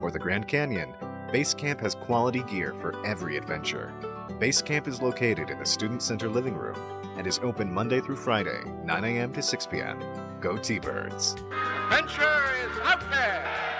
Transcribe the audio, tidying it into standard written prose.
or the Grand Canyon, Base Camp has quality gear for every adventure. Base Camp is located in the Student Center living room and is open Monday through Friday, 9 a.m. to 6 p.m. Go T-Birds! Adventure is out there!